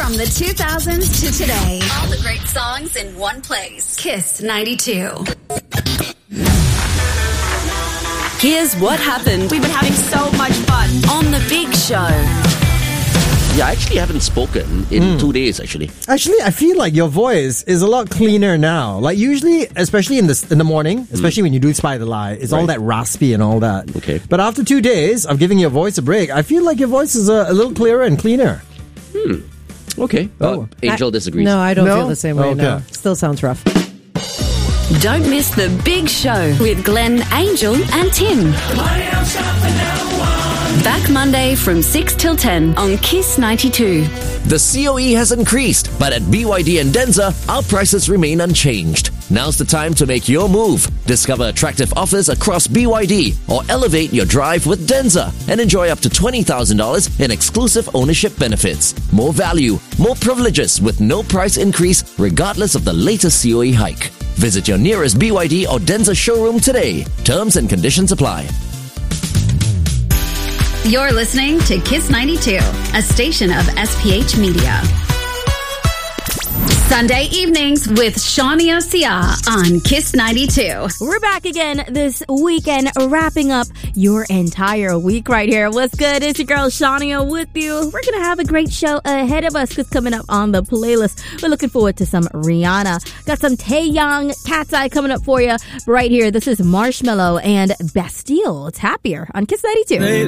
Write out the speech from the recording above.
From the 2000s to today. All the great songs in one place. Kiss 92. Here's what happened. We've been having so much fun. On The Big Show. Yeah, I actually haven't spoken in 2 days, actually. Actually, I feel like your voice is a lot cleaner now. Like usually, especially in the morning, especially when you do Spy the Lie, it's all that raspy and all that. Okay. But after 2 days of giving your voice a break, I feel like your voice is a little clearer and cleaner. Okay. Angel disagrees. No, I don't No? feel the same way, Okay. no. Still sounds rough. Don't miss The Big Show with Glenn, Angel and Tim. Back Monday from 6 till 10 on Kiss 92. The COE has increased, but at BYD and Denza, our prices remain unchanged. Now's the time to make your move. Discover attractive offers across BYD or elevate your drive with Denza and enjoy up to $20,000 in exclusive ownership benefits. More value, more privileges with no price increase regardless of the latest COE hike. Visit your nearest BYD or Denza showroom today. Terms and conditions apply. You're listening to Kiss 92, a station of SPH Media. Sunday evenings with Shania Sia on Kiss 92. We're back again this weekend, wrapping up your entire week right here. What's good? It's your girl Shania with you. We're going to have a great show ahead of us because coming up on the playlist, we're looking forward to some Rihanna. Got some Taeyang, Cat's Eye coming up for you right here. This is Marshmello and Bastille. It's Happier on Kiss 92.